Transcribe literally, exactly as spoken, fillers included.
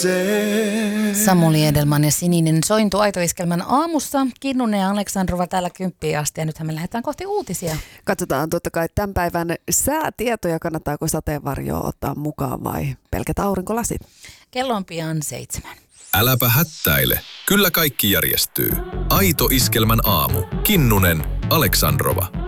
Samuli Edelman ja Sininen sointu Aito-iskelmän aamussa. Kinnunen ja Aleksandrova täällä kymppiä asti ja nythän me lähdetään kohti uutisia. Katsotaan totta kai tämän päivän säätietoja. Kannattaako sateenvarjoa ottaa mukaan vai pelkät aurinkolasit? Kello on pian seitsemän. Äläpä hättäile. Kyllä kaikki järjestyy. Aito-iskelmän aamu. Kinnunen, Aleksandrova.